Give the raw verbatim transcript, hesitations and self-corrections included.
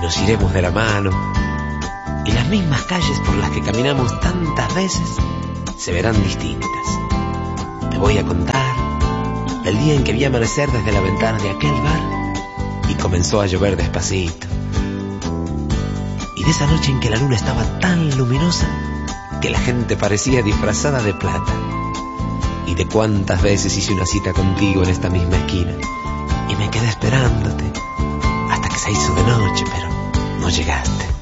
nos iremos de la mano, y las mismas calles por las que caminamos tantas veces se verán distintas. Te voy a contar del día en que vi amanecer desde la ventana de aquel bar y comenzó a llover despacito, y de esa noche en que la luna estaba tan luminosa que la gente parecía disfrazada de plata, y de cuántas veces hice una cita contigo en esta misma esquina y me quedé esperándote hasta que se hizo de noche, pero no llegaste.